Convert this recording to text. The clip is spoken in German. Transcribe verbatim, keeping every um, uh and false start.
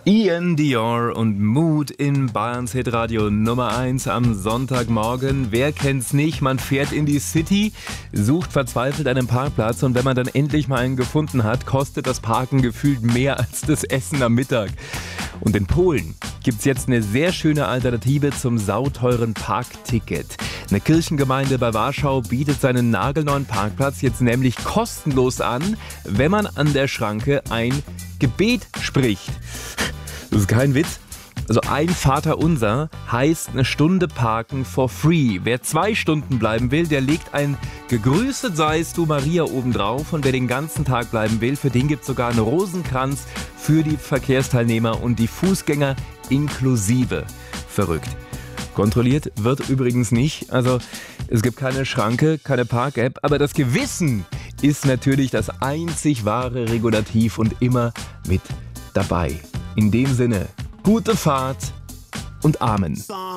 Ian Dior und Mood in Bayerns Hitradio Nummer eins am Sonntagmorgen. Wer kennt's nicht? Man fährt in die City, sucht verzweifelt einen Parkplatz und wenn man dann endlich mal einen gefunden hat, kostet das Parken gefühlt mehr als das Essen am Mittag. Und in Polen gibt's jetzt eine sehr schöne Alternative zum sauteuren Parkticket. Eine Kirchengemeinde bei Warschau bietet seinen nagelneuen Parkplatz jetzt nämlich kostenlos an, wenn man an der Schranke ein Gebet spricht. Das ist kein Witz. Also ein Vaterunser heißt eine Stunde parken for free. Wer zwei Stunden bleiben will, der legt ein Gegrüßet seist du Maria obendrauf. Und wer den ganzen Tag bleiben will, für den gibt es sogar einen Rosenkranz für die Verkehrsteilnehmer und die Fußgänger inklusive. Verrückt. Kontrolliert wird übrigens nicht. Also es gibt keine Schranke, keine Park-App, aber das Gewissen ist natürlich das einzig wahre Regulativ und immer mit dabei. In dem Sinne, gute Fahrt und Amen.